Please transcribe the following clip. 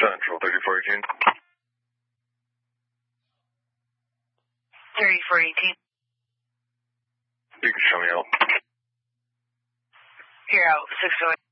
Central, 3418. 3418. You can show me out. Here out, 608.